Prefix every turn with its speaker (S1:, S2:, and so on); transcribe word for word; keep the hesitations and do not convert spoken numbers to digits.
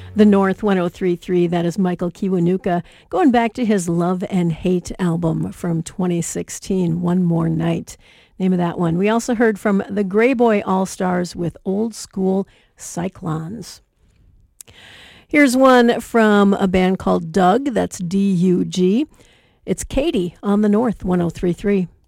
S1: The North one oh three point three, that is Michael Kiwanuka, going back to his Love and Hate album from twenty sixteen, One More Night. Name of that one. We also heard from the Greyboy All-Stars with Old School Cyclones. Here's one from a band called Doug, that's D U G. It's Katie on the North one oh three point three.